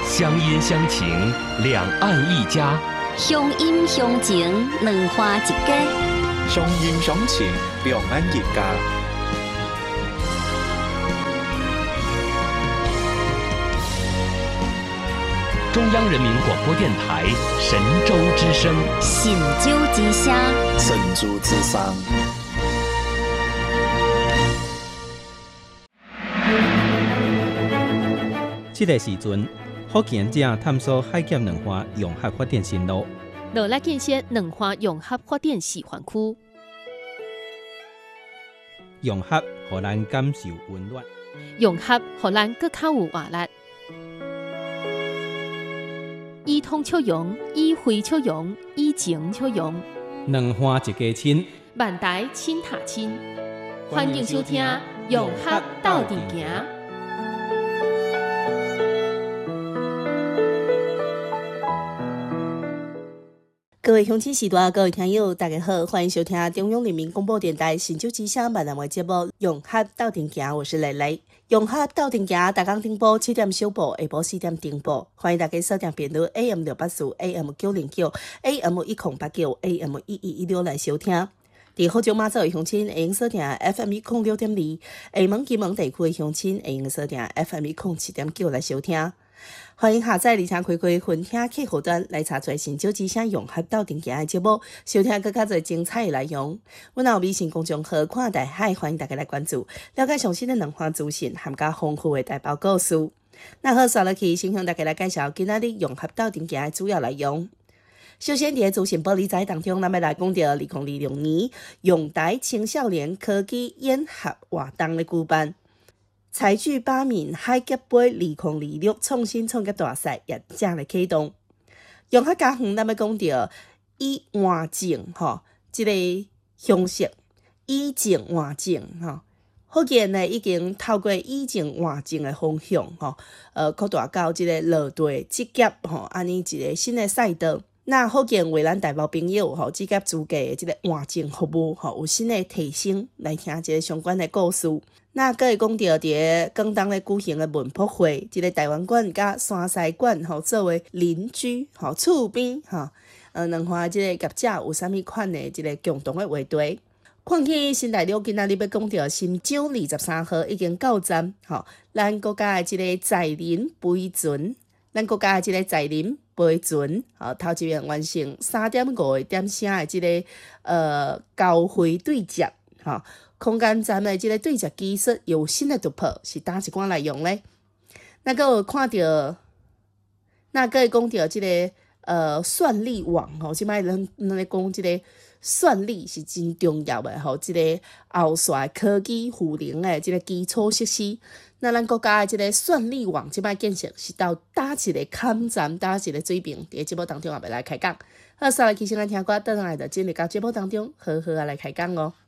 乡音乡情，两岸一家； 乡音乡情，两花一家。 乡音乡情，两岸一家。 中央人民广播电台神州之声， 神州之声， 神州之声。 这个时阵，福建正探索海峡两岸融合发展新路， 落来建设两岸融合发展示范区。 融合互咱感受温暖， 融合互咱更较有活力。以通促融，以惠促融，以情促融。 两岸一家亲， 万代亲塔亲。欢迎收听《融合斗阵行》。 各位乡亲时代，各位听友，大家好，欢迎收听中央人民广播电台神州之声闽南话节目《融合斗阵行》，我是蕾蕾。融合斗阵行，逐工顶播7点小播，下晡4点顶播。欢迎大家锁定频率 AM684、AM909、AM1089、AM1116 来收听。伫福州马祖的乡亲会用锁定 FM106.2，厦门、金门地区的乡亲会用锁定 FM107.9 来收听。欢迎下载而且开开分听客户端来查找神州之声融合斗阵行的节目，收听更加多精彩的内容。阮也有微信公众号看大海，欢迎大家来关注，了解上新的两岸资讯，含加丰富的台胞故事。那好，刷落去，先向大家来介绍今仔日融合斗阵行的主要内容。首先，伫资讯报理财当中，咱要来讲到2026年永台青少年科技演合活动的举办。采聚巴闽海峡杯2026创新创业大赛也正来启动。融合家园，咱要讲到以换证这个形式，以证换证福建呢已经透过以证换证的方向扩大到这个落地职业安尼一个新的赛道。那福建为咱台胞朋友职业资格的这个换证服务有新的提升，来听这个相关的故事。那阁会讲到伫广东咧举行的文博会，这个台湾馆甲山西馆作为邻居厝边两岸这个业者有啥物款的这个共同的话题。看起新大陆今仔日要讲到新州23号已经到站咱国家的这个载人飞船，头一遍完成3.5个点声的这个交会对接空间站的这个对接技术有新的突破，是哪一款内容呢？那个有看到，那个会讲到这个算力网即摆咱咧讲这个算力是真重要的这个后续科技赋能的这个基础设施。那咱国家的这个算力网即摆建设是到搭一个坎站，搭一个水平，伫节目当中也要来开讲。好，刷来去先来听歌，等下来就进入到节目当中，好好来开讲哦。